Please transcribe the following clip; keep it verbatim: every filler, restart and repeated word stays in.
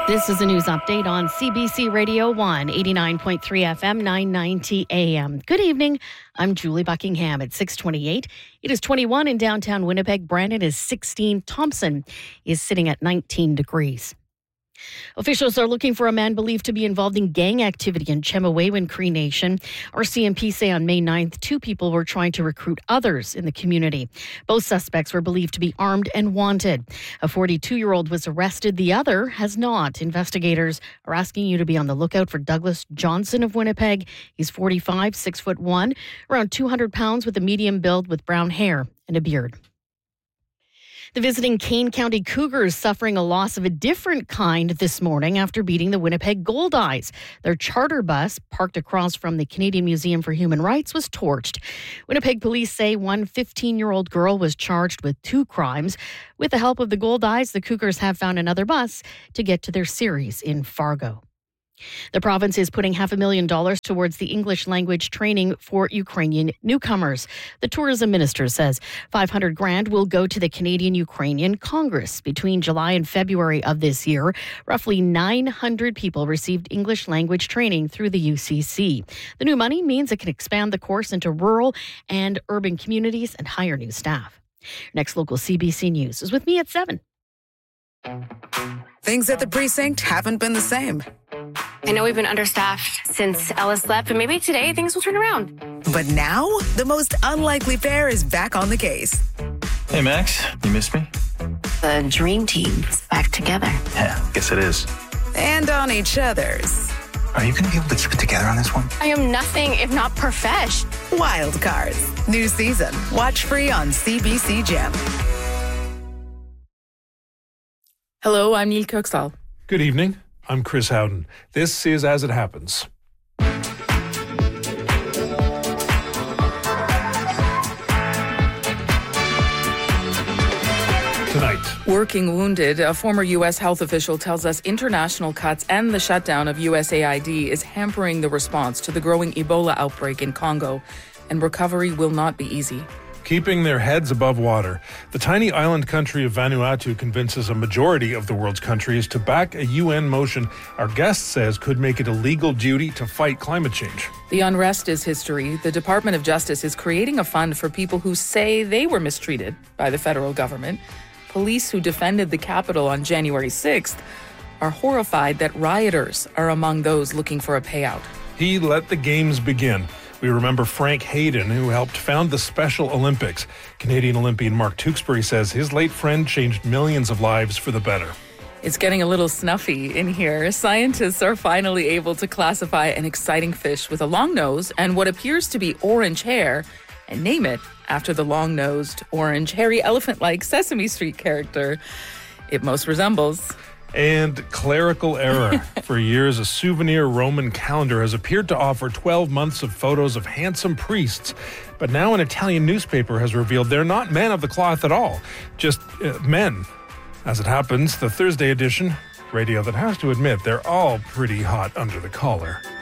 This is a news update on C B C Radio one, eighty-nine point three F M, nine ninety A M. Good evening. I'm Julie Buckingham at six twenty-eight. It is twenty-one in downtown Winnipeg. Brandon is sixteen. Thompson is sitting at nineteen degrees. Officials are looking for a man believed to be involved in gang activity in Chemehuewan Cree Nation. R C M P say on May ninth, two people were trying to recruit others in the community. Both suspects were believed to be armed and wanted. A forty-two-year-old was arrested. The other has not. Investigators are asking you to be on the lookout for Douglas Johnson of Winnipeg. He's forty-five, six foot one, around two hundred pounds with a medium build with brown hair and a beard. The visiting Kane County Cougars suffering a loss of a different kind this morning after beating the Winnipeg Goldeyes. Their charter bus, parked across from the Canadian Museum for Human Rights, was torched. Winnipeg police say one fifteen-year-old girl was charged with two crimes. With the help of the Goldeyes, the Cougars have found another bus to get to their series in Fargo. The province is putting half a million dollars towards the English language training for Ukrainian newcomers. The tourism minister says five hundred grand will go to the Canadian-Ukrainian Congress. Between July and February of this year, roughly nine hundred people received English language training through the U C C. The new money means it can expand the course into rural and urban communities and hire new staff. Next local C B C News is with me at seven. Things at the precinct haven't been the same. I know we've been understaffed since Ellis left, but maybe today things will turn around. But now, the most unlikely pair is back on the case. Hey, Max, you missed me? The dream team's back together. Yeah, guess it is. And on each other's. Are you going to be able to keep it together on this one? I am nothing if not profesh. Wild Cards. New season. Watch free on C B C Gem. Hello, I'm Neil Kirksall. Good evening. I'm Chris Howden. This is As It Happens. Tonight. Working wounded, a former U S health official tells us international cuts and the shutdown of U S A I D is hampering the response to the growing Ebola outbreak in Congo, and recovery will not be easy. Keeping their heads above water, the tiny island country of Vanuatu convinces a majority of the world's countries to back a U N motion our guest says could make it a legal duty to fight climate change. The unrest is history. The Department of Justice is creating a fund for people who say they were mistreated by the federal government. Police who defended the Capitol on January sixth are horrified that rioters are among those looking for a payout. He let the games begin. We remember Frank Hayden, who helped found the Special Olympics. Canadian Olympian Mark Tewksbury says his late friend changed millions of lives for the better. It's getting a little snuffy in here. Scientists are finally able to classify an exciting fish with a long nose and what appears to be orange hair and name it after the long-nosed, orange, hairy elephant-like Sesame Street character it most resembles. And clerical error. For years, a souvenir Roman calendar has appeared to offer twelve months of photos of handsome priests. But now an Italian newspaper has revealed they're not men of the cloth at all, just uh, men. As it happens, the Thursday edition, radio that has to admit they're all pretty hot under the collar.